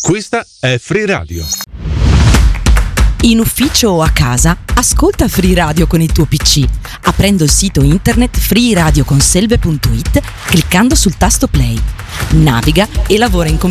Questa è Free Radio. In ufficio o a casa, ascolta Free Radio con il tuo PC, aprendo il sito internet freeradioconselve.it, cliccando sul tasto play. Naviga e lavora in